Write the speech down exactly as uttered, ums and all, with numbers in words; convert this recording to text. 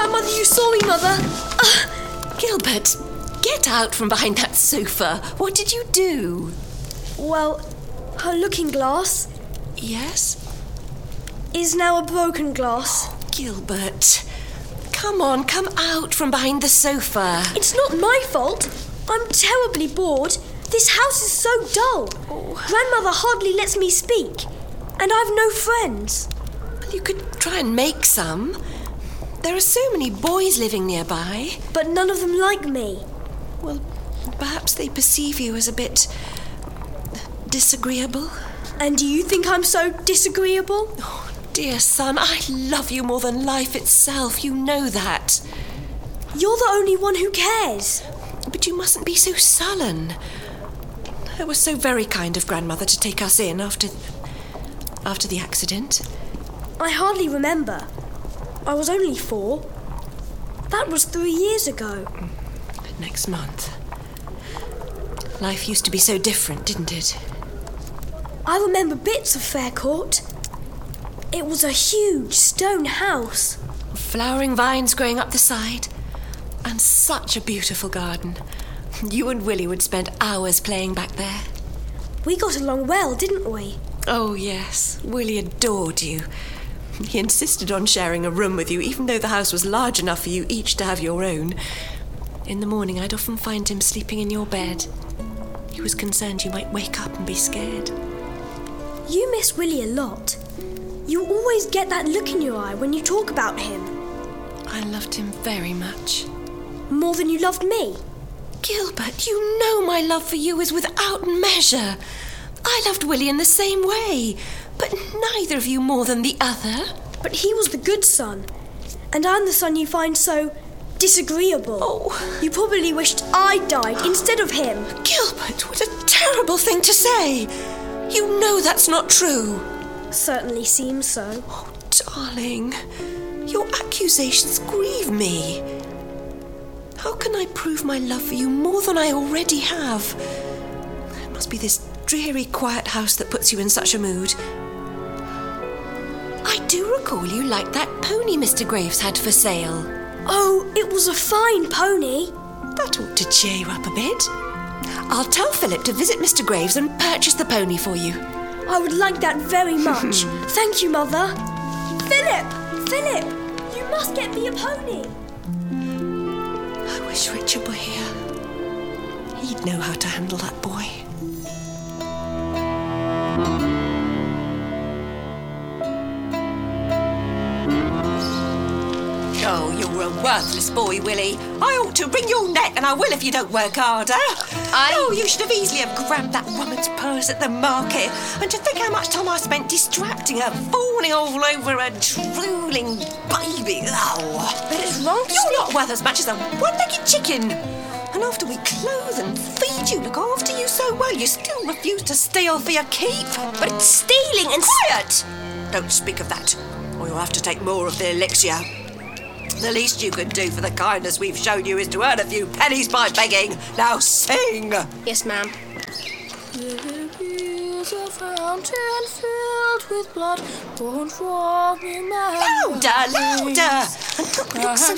Grandmother, you saw me, Mother. Uh, Gilbert, get out from behind that sofa. What did you do? Well, her looking glass... Yes? ...is now a broken glass. Oh, Gilbert, come on, come out from behind the sofa. It's not my fault. I'm terribly bored. This house is so dull. Oh. Grandmother hardly lets me speak. And I've no friends. Well, you could try and make some. There are so many boys living nearby. But none of them like me. Well, perhaps they perceive you as a bit disagreeable. And do you think I'm so disagreeable? Oh, dear son, I love you more than life itself. You know that. You're the only one who cares. But you mustn't be so sullen. It was so very kind of Grandmother to take us in after... after the accident. I hardly remember. I was only four. That was three years ago. Next month. Life used to be so different, didn't it? I remember bits of Faircourt. It was a huge stone house. Flowering vines growing up the side. And such a beautiful garden. You and Willie would spend hours playing back there. We got along well, didn't we? Oh, yes. Willie adored you. He insisted on sharing a room with you, even though the house was large enough for you each to have your own. In the morning, I'd often find him sleeping in your bed. He was concerned you might wake up and be scared. You miss Willie a lot. You always get that look in your eye when you talk about him. I loved him very much. More than you loved me? Gilbert, you know my love for you is without measure. I loved Willie in the same way, but neither of you more than the other. But he was the good son, and I'm the son you find so disagreeable. Oh. You probably wished I died instead of him. Gilbert, what a terrible thing to say. You know that's not true. Certainly seems so. Oh, darling, your accusations grieve me. How can I prove my love for you more than I already have? It must be this dreary, quiet house that puts you in such a mood. I do recall you liked that pony Mister Graves had for sale. Oh, it was a fine pony. That ought to cheer you up a bit. I'll tell Philip to visit Mister Graves and purchase the pony for you. I would like that very much. Thank you, Mother. Philip! Philip! You must get me a pony. I wish Richard were here. He'd know how to handle that boy. Oh, you're a worthless boy, Willie. I ought to wring your neck, and I will if you don't work harder. I... Oh, you should have easily have grabbed that woman's purse at the market. And to think how much time I spent distracting her, fawning all over a drooling baby. Oh. But it's wrong to You're steal... not worth as much as a one-legged chicken. And after we clothe and feed you, look after you so well, you still refuse to steal for your keep. But it's stealing and... Quiet! Don't speak of that, or you'll have to take more of the elixir. The least you can do for the kindness we've shown you is to earn a few pennies by begging. Now sing! Yes, ma'am. There is a fountain filled with blood, born for me, man. Louder, louder! And look, look so